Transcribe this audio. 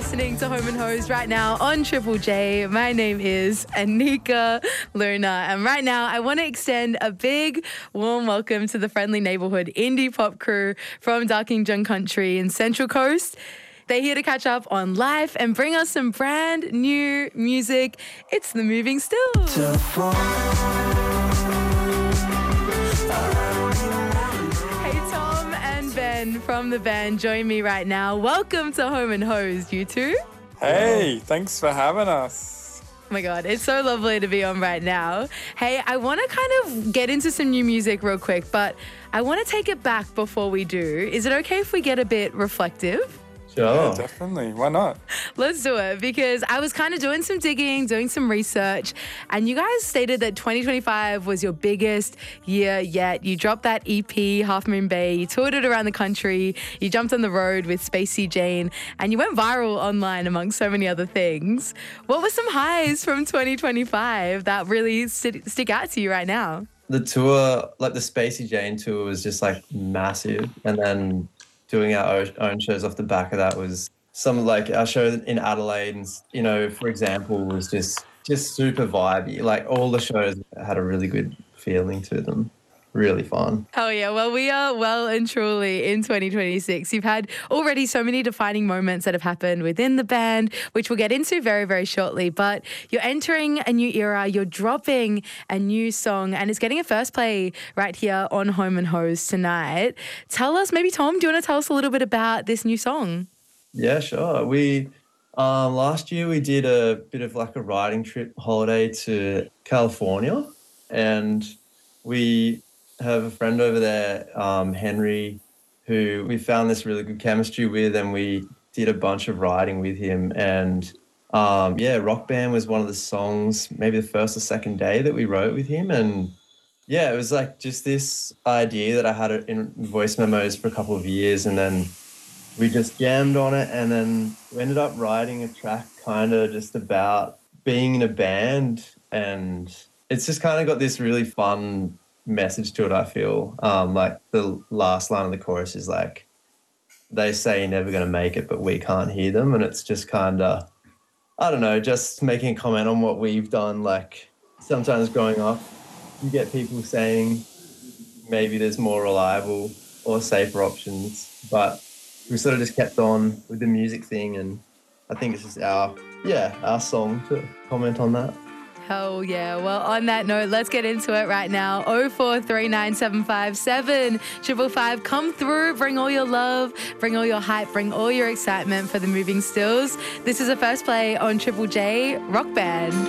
listening to Home and Hose right now on Triple J. My name is Anika Luna, and right now I want to extend a big warm welcome to the friendly neighborhood indie pop crew from Darkinjung Country in Central Coast. They're here to catch up on life and bring us some brand new music. It's the Moving Stills. From the band join me right now. Welcome to Home and Hose, you two. Hey, thanks for having us. Oh my God, it's so lovely to be on right now. Hey, I want to kind of get into some new music real quick, but I want to take it back before we do. Is it okay if we get a bit reflective? Sure. Yeah, definitely. Why not? Let's do it, because I was kind of doing some digging, doing some research, and you guys stated that 2025 was your biggest year yet. You dropped that EP, Half Moon Bay, you toured it around the country, you jumped on the road with Spacey Jane, and you went viral online among so many other things. What were some highs from 2025 that really stick out to you right now? The tour, like the Spacey Jane tour, was just like massive, and then doing our own shows off the back of that was some, like our show in Adelaide, and you know, for example, was just super vibey. Like all the shows had a really good feeling to them. Really fun. Oh yeah, well, we are well and truly in 2026. You've had already so many defining moments that have happened within the band, which we'll get into very, very shortly. But you're entering a new era, you're dropping a new song, and it's getting a first play right here on Home and Hose tonight. Tell us, maybe Tom, do you want to tell us a little bit about this new song? Yeah, sure. We last year we did a bit of like a riding trip holiday to California, and we have a friend over there, Henry, who we found this really good chemistry with, and we did a bunch of writing with him. And Rock Band was one of the songs, maybe the first or second day that we wrote with him. And yeah, it was like just this idea that I had in voice memos for a couple of years, and then we just jammed on it, and then we ended up writing a track kind of just about being in a band, and it's just kind of got this really fun message to it, I feel. Like the last line of the chorus is like, they say you're never going to make it, but we can't hear them. And it's just kind of, I don't know, just making a comment on what we've done. Like sometimes growing up, you get people saying maybe there's more reliable or safer options, but we sort of just kept on with the music thing. And I think it's just our song to comment on that. Hell yeah. Well, on that note, let's get into it right now. 0439757555. Come through, bring all your love, bring all your hype, bring all your excitement for the Moving Stills. This is a first play on Triple J Rock Band.